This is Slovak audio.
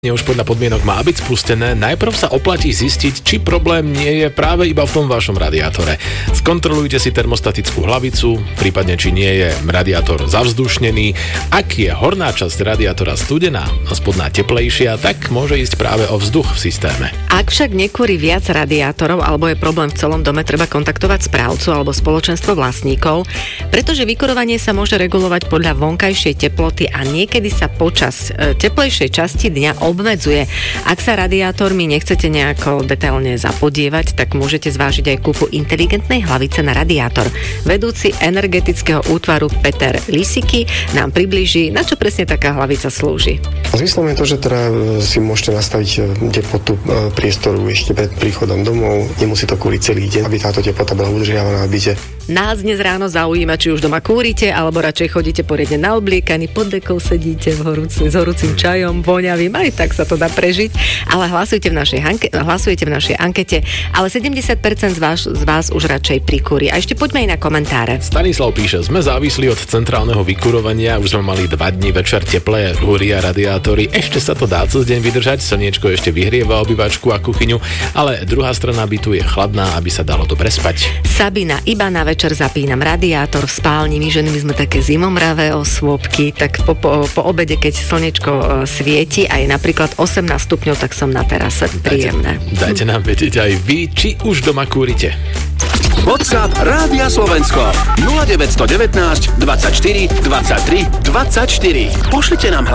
Už podľa podmienok má byť spustené, najprv sa oplatí zistiť, či problém nie je práve iba v tom vašom radiátore. Skontrolujte si termostatickú hlavicu, prípadne či nie je radiátor zavzdušnený. Ak je horná časť radiátora studená a spodná teplejšia, tak môže ísť práve o vzduch v systéme. Ak však nekúri viac radiátorov alebo je problém v celom dome, treba kontaktovať správcu alebo spoločenstvo vlastníkov, pretože vykurovanie sa môže regulovať podľa vonkajšej teploty a niekedy sa počas teplejšej časti dňa obmedzuje. Ak sa radiátormi nechcete nejako detailne zapodievať, tak môžete zvážiť aj kúpu inteligentnej hlavice na radiátor. Vedúci energetického útvaru Peter Lisiky nám priblíži, na čo presne taká hlavica slúži. Zmyslom je to, že teda si môžete nastaviť teplotu priestoru ešte pred príchodom domov. Nemusí to kúriť celý deň, aby táto teplota bola udržiavaná v byte. Nás dnes ráno zaujíma, či už doma kúrite, alebo radšej chodíte poriadne naobliekaní, pod dekou sedíte s horúcim čajom, voňavým, aj tak sa to dá prežiť, ale hlasujte v našej ankete, ale 70% z vás už radšej prikúri. A ešte poďme aj na komentáre. Stanislav píše, sme závislí od centrálneho vykurovania, už sme mali 2 dni večer teplé húria radiátory, ešte sa to dá cez deň vydržať, slniečko ešte vyhrieva obývačku a kuchyňu, ale druhá strana bytu je chladná, aby sa dalo dobre spať. Sabina, iba na večer zapínam radiátor v spálni, my ženy sme také zimomravé osôbky, tak po obede, keď slnečko svieti a je napríklad 18 stupňov, tak som na terase. Príjemné. Dajte nám vedieť aj vy, či už doma kúrite. WhatsApp Rádia Slovensko 0919 24 23 24. Pošlite nám